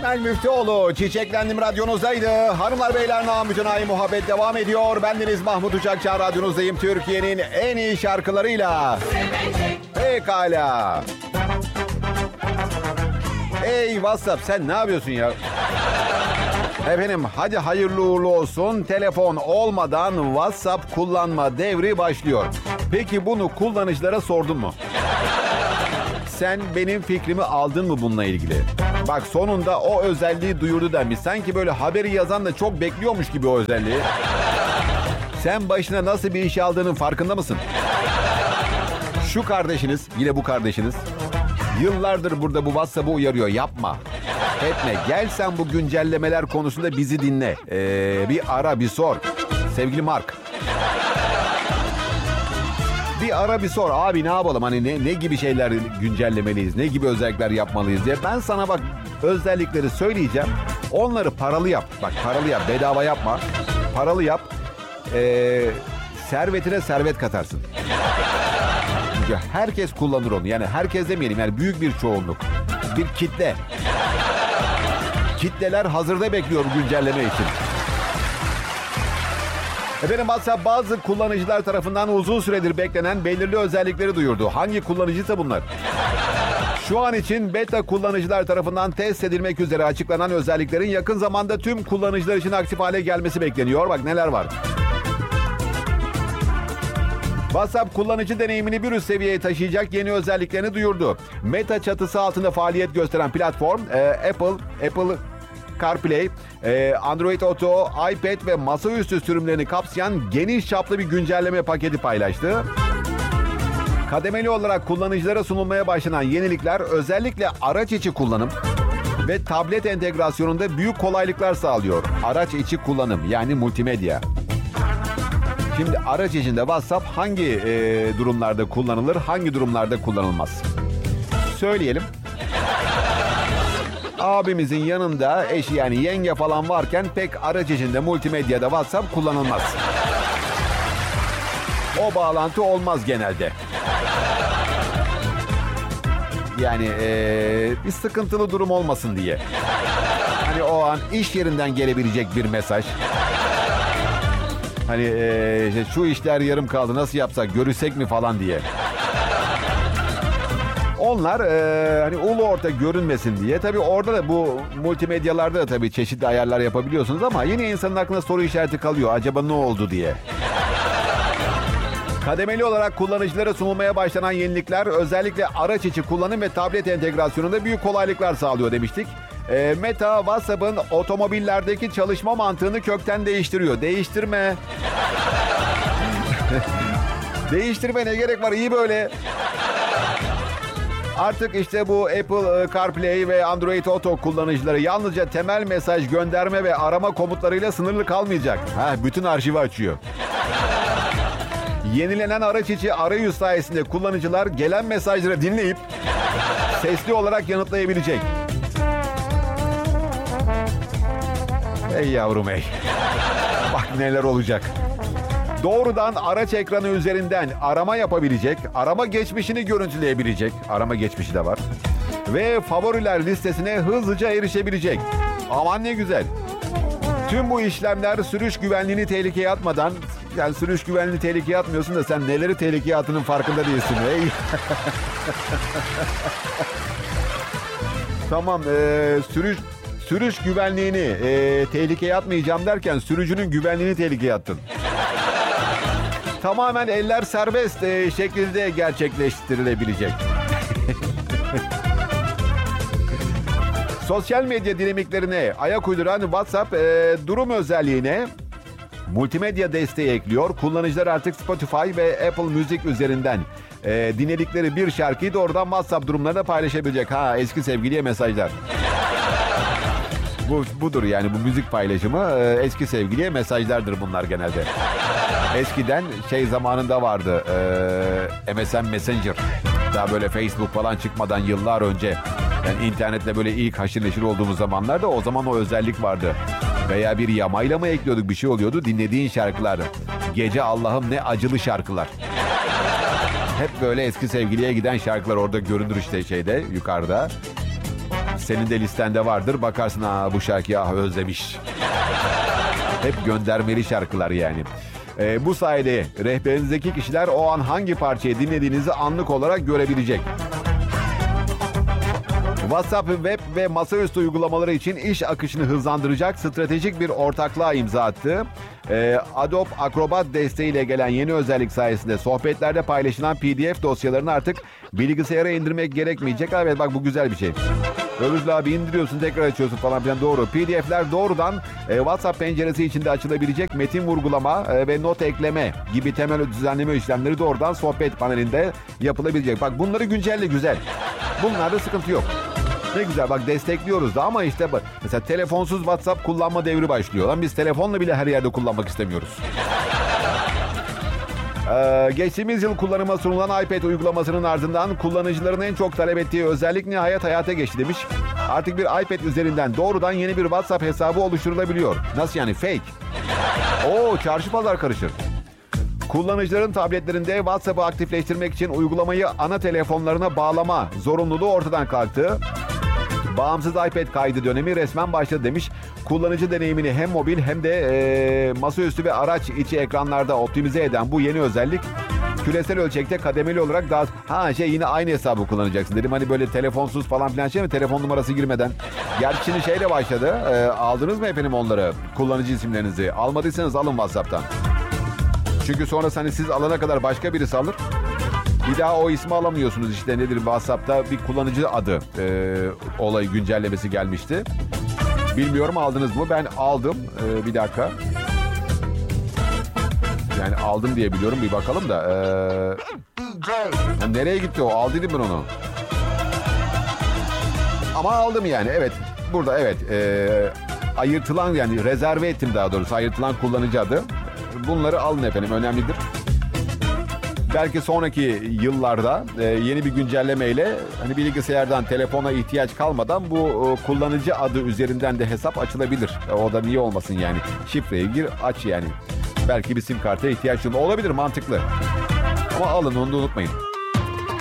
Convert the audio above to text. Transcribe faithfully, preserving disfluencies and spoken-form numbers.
Temel Müftüoğlu, Çiçeklendim radyonuzdaydı. Hanımlar beyler, namütenayi muhabbet devam ediyor. Bendeniz Mahmut Uçakçı, radyonuzdayım. Türkiye'nin en iyi şarkılarıyla. Pekala. Ey WhatsApp, sen ne yapıyorsun ya? Efendim, hadi hayırlı uğurlu olsun. Telefon olmadan WhatsApp kullanma devri başlıyor. Peki bunu kullanıcılara sordun mu? Sen benim fikrimi aldın mı bununla ilgili? Bak, sonunda o özelliği duyurdu demiş. Sanki böyle haberi yazan da çok bekliyormuş gibi o özelliği. Sen başına nasıl bir iş aldığının farkında mısın? Şu kardeşiniz, yine bu kardeşiniz, yıllardır burada bu WhatsApp'ı uyarıyor. Yapma, etme. Gel sen bu güncellemeler konusunda bizi dinle. Ee, bir ara, bir sor. Sevgili Mark. Bir ara bir sor. Abi ne yapalım? Hani ne, ne gibi şeyler güncellemeliyiz? Ne gibi özellikler yapmalıyız diye. Ben sana bak özellikleri söyleyeceğim. Onları paralı yap. Bak, paralı yap. Bedava yapma. Paralı yap. Ee, servetine servet katarsın. Çünkü herkes kullanır onu. Yani herkes demeyelim. Yani büyük bir çoğunluk. Bir kitle. Kitleler hazırda bekliyor bu güncelleme için. Efendim, WhatsApp bazı kullanıcılar tarafından uzun süredir beklenen belirli özellikleri duyurdu. Hangi kullanıcıysa bunlar. Şu an için beta kullanıcılar tarafından test edilmek üzere açıklanan özelliklerin yakın zamanda tüm kullanıcılar için aktif hale gelmesi bekleniyor. Bak neler var. WhatsApp kullanıcı deneyimini bir üst seviyeye taşıyacak yeni özelliklerini duyurdu. Meta çatısı altında faaliyet gösteren platform e, Apple, Apple CarPlay, Android Auto, iPad ve masaüstü sürümlerini kapsayan geniş çaplı bir güncelleme paketi paylaştı. Kademeli olarak kullanıcılara sunulmaya başlanan yenilikler özellikle araç içi kullanım ve tablet entegrasyonunda büyük kolaylıklar sağlıyor. Araç içi kullanım, yani multimedya. Şimdi araç içinde WhatsApp hangi e, durumlarda kullanılır, hangi durumlarda kullanılmaz? Söyleyelim. Abimizin yanında eşi, yani yenge falan varken pek araç içinde multimedyada WhatsApp kullanılmaz. O bağlantı olmaz genelde. Yani ee, bir sıkıntılı durum olmasın diye. Hani o an iş yerinden gelebilecek bir mesaj. Hani ee, işte şu işler yarım kaldı, nasıl yapsak, görüşsek mi falan diye. Onlar e, hani ulu orta görünmesin diye. Tabii orada da bu multimedyalarda da tabii çeşitli ayarlar yapabiliyorsunuz ama yine insanın aklına soru işareti kalıyor. Acaba ne oldu diye. Kademeli olarak kullanıcılara sunulmaya başlanan yenilikler özellikle araç içi kullanım ve tablet entegrasyonunda büyük kolaylıklar sağlıyor demiştik. E, Meta, WhatsApp'ın otomobillerdeki çalışma mantığını kökten değiştiriyor. Değiştirme. Değiştirme, ne gerek var, iyi böyle. Artık işte bu Apple CarPlay ve Android Auto kullanıcıları yalnızca temel mesaj gönderme ve arama komutlarıyla sınırlı kalmayacak. Ha, bütün arşivi açıyor. Yenilenen araç içi arayüz sayesinde kullanıcılar gelen mesajları dinleyip sesli olarak yanıtlayabilecek. Ey yavrum ey. Bak neler olacak. Doğrudan araç ekranı üzerinden arama yapabilecek, arama geçmişini görüntüleyebilecek, arama geçmişi de var. Ve favoriler listesine hızlıca erişebilecek. Aman ne güzel. Tüm bu işlemler sürüş güvenliğini tehlikeye atmadan, yani sürüş güvenliğini tehlikeye atmıyorsun da sen neleri tehlikeye attığının farkında değilsin. Ey. Tamam, ee, sürüş sürüş güvenliğini ee, tehlikeye atmayacağım derken sürücünün güvenliğini tehlikeye attın. Tamamen eller serbest e, şekilde gerçekleştirilebilecek. Sosyal medya dinamiklerine ayak uyduran WhatsApp e, durum özelliğine multimedya desteği ekliyor. Kullanıcılar artık Spotify ve Apple Music üzerinden e, dinledikleri bir şarkıyı doğrudan WhatsApp durumlarına paylaşabilecek. Ha, eski sevgiliye mesajlar. Bu budur yani, bu müzik paylaşımı e, eski sevgiliye mesajlardır bunlar genelde. Eskiden şey zamanında vardı, e, M S N Messenger. Daha böyle Facebook falan çıkmadan yıllar önce. Yani internetle böyle ilk haşır neşir olduğumuz zamanlarda o zaman o özellik vardı. Veya bir yamayla mı ekliyorduk, bir şey oluyordu. Dinlediğin şarkılar. Gece Allah'ım ne acılı şarkılar. Hep böyle eski sevgiliye giden şarkılar orada görünür işte şeyde, yukarıda. senin de listende vardır. Bakarsın ha bu şarkıyı ah özlemiş. Hep göndermeli şarkılar yani. Ee, bu sayede rehberinizdeki kişiler o an hangi parçayı dinlediğinizi anlık olarak görebilecek. WhatsApp web ve masaüstü uygulamaları için iş akışını hızlandıracak stratejik bir ortaklığa imza attı. Ee, Adobe Acrobat desteğiyle gelen yeni özellik sayesinde sohbetlerde paylaşılan P D F dosyalarını artık bilgisayara indirmek gerekmeyecek. Evet bak bu güzel bir şey. Özgür abi indiriyorsun tekrar açıyorsun falan filan doğru. P D F'ler doğrudan e, WhatsApp penceresi içinde açılabilecek metin vurgulama e, ve not ekleme gibi temel düzenleme işlemleri doğrudan sohbet panelinde yapılabilecek. Bak bunları güncelle güzel. Bunlarda sıkıntı yok. Ne güzel bak destekliyoruz da ama işte bak mesela telefonsuz WhatsApp kullanma devri başlıyor. Lan biz telefonla bile her yerde kullanmak istemiyoruz. Ee, geçtiğimiz yıl kullanıma sunulan iPad uygulamasının ardından kullanıcıların en çok talep ettiği özellik nihayet hayata geçti demiş. Artık bir iPad üzerinden doğrudan yeni bir WhatsApp hesabı oluşturulabiliyor. Nasıl yani fake? Oo çarşı pazar karışır. Kullanıcıların tabletlerinde WhatsApp'ı aktifleştirmek için uygulamayı ana telefonlarına bağlama zorunluluğu ortadan kalktı. Bağımsız iPad kaydı dönemi resmen başladı demiş. Kullanıcı deneyimini hem mobil hem de e, masaüstü ve araç içi ekranlarda optimize eden bu yeni özellik küresel ölçekte kademeli olarak daha... Ha şey yine aynı hesabı kullanacaksın dedim. Hani böyle telefonsuz falan filan şey mi? Telefon numarası girmeden. Gerçi şimdi şeyle başladı. E, aldınız mı efendim onları? Kullanıcı isimlerinizi. Almadıysanız alın WhatsApp'tan. Çünkü sonra hani siz alana kadar başka birisi alır. Bir daha o ismi alamıyorsunuz işte nedir WhatsApp'ta bir kullanıcı adı e, olay güncellemesi gelmişti. Bilmiyorum aldınız mı? Ben aldım. E, bir dakika. Yani aldım diye biliyorum bir bakalım da. E, yani nereye gitti o? Aldıydım ben onu. Ama aldım yani evet. Burada evet. E, ayırtılan yani rezerve ettim daha doğrusu. Ayırtılan kullanıcı adı. Bunları alın efendim önemlidir. Belki sonraki yıllarda e, yeni bir güncellemeyle hani bilgisayardan telefona ihtiyaç kalmadan bu e, kullanıcı adı üzerinden de hesap açılabilir. E, o da niye olmasın yani. Şifreyi gir aç yani. Belki bir sim karta ihtiyaç olabilir mantıklı. Ama alın onu da unutmayın.